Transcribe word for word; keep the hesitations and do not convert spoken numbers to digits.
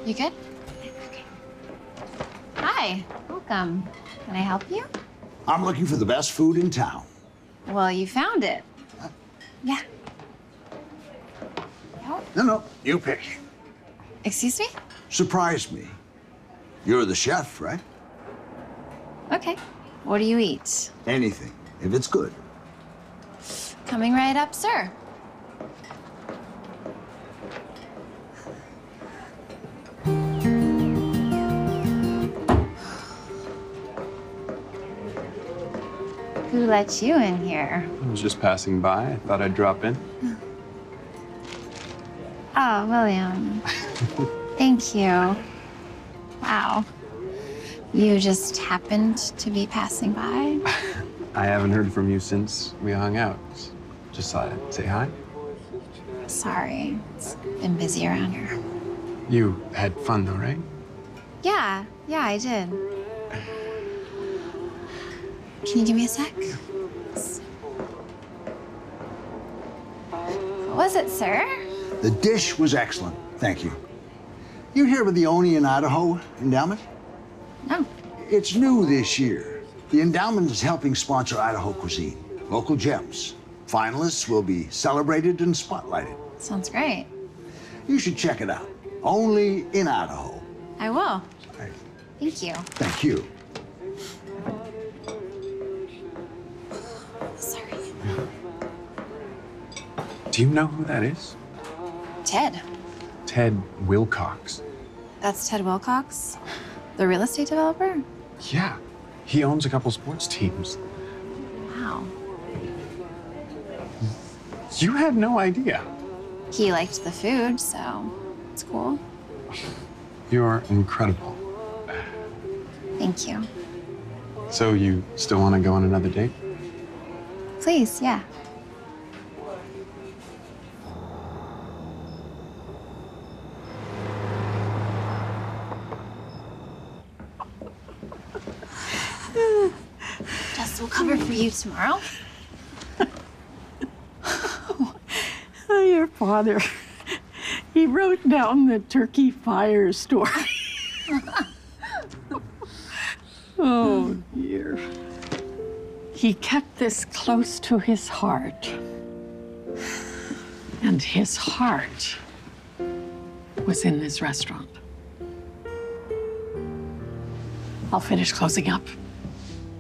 You good? Okay. Hi, welcome. Can I help you? I'm looking for the best food in town. Well, you found it. Huh? Yeah. No? No, no, you pick. Excuse me? Surprise me. You're the chef, right? Okay. What do you eat? Anything, if it's good. Coming right up, sir. Who let you in here? I was just passing by. I thought I'd drop in. Oh, William. Thank you. Wow. You just happened to be passing by? I haven't heard from you since we hung out. Just thought I'd say hi. Sorry. It's been busy around here. You had fun though, right? Yeah, yeah, I did. Can you give me a sec? What was it, sir? The dish was excellent, thank you. You hear about the Oni and Idaho endowment? No. It's new this year. The endowment is helping sponsor Idaho cuisine, local gems. Finalists will be celebrated and spotlighted. Sounds great. You should check it out. Only in Idaho. I will. Right. Thank you. Thank you. Sorry. Do you know who that is? Ted. Ted Wilcox. That's Ted Wilcox, the real estate developer? Yeah. He owns a couple sports teams. Wow. You had no idea. He liked the food, so it's cool. You're incredible. Thank you. So you still want to go on another date? Please, yeah. Jess will cover for you tomorrow. Your father, he wrote down the turkey fire story. Oh, dear. He kept this close to his heart. And his heart was in this restaurant. I'll finish closing up.